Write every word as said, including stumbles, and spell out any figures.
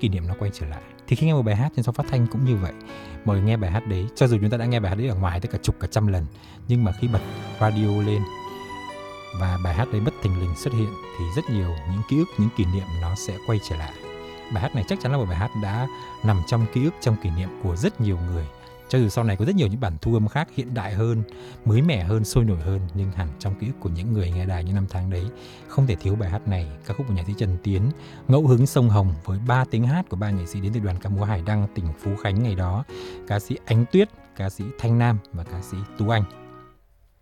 kỷ niệm nó quay trở lại. Thì khi nghe một bài hát trên sóng phát thanh cũng như vậy. Mọi người nghe bài hát đấy, cho dù chúng ta đã nghe bài hát đấy ở ngoài tất cả chục cả trăm lần, nhưng mà khi bật radio lên và bài hát đấy bất thình lình xuất hiện thì rất nhiều những ký ức, những kỷ niệm nó sẽ quay trở lại. Bài hát này chắc chắn là một bài hát đã nằm trong ký ức, trong kỷ niệm của rất nhiều người. Cho dù sau này có rất nhiều những bản thu âm khác hiện đại hơn, mới mẻ hơn, sôi nổi hơn, nhưng hẳn trong ký ức của những người nghe đài những năm tháng đấy không thể thiếu bài hát này. Ca khúc của nhạc sĩ Trần Tiến, Ngẫu hứng sông Hồng, với ba tiếng hát của ba nghệ sĩ đến từ đoàn ca múa Hải Đăng tỉnh Phú Khánh ngày đó, ca sĩ Ánh Tuyết, ca sĩ Thanh Nam và ca sĩ Tú Anh.